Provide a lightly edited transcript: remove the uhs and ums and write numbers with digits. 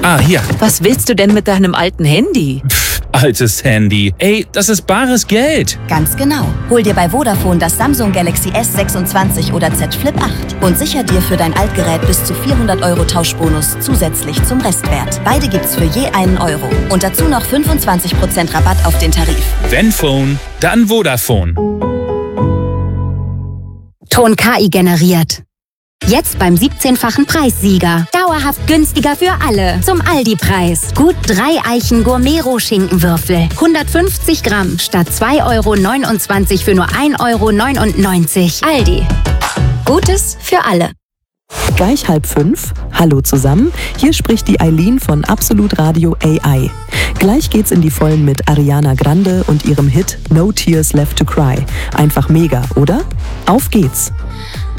Ah, hier. Was willst du denn mit deinem alten Handy? Altes Handy. Ey, das ist bares Geld. Ganz genau. Hol dir bei Vodafone das Samsung Galaxy S26 oder Z Flip 8 und sicher dir für dein Altgerät bis zu 400 € Tauschbonus zusätzlich zum Restwert. Beide gibt's für je einen Euro. Und dazu noch 25% Rabatt auf den Tarif. Wenn Phone, dann Vodafone. Ton KI generiert. Jetzt beim 17-fachen Preissieger. Dauerhaft günstiger für alle. Zum Aldi-Preis. Gut 3 Eichen Gourmet-Roh-Schinkenwürfel. 150 Gramm statt 2,29 € für nur 1,99 €. Aldi. Gutes für alle. Gleich 4:30. Hallo zusammen, hier spricht die Eileen von Absolut Radio AI. Gleich geht's in die Vollen mit Ariana Grande und ihrem Hit No Tears Left to Cry. Einfach mega, oder? Auf geht's!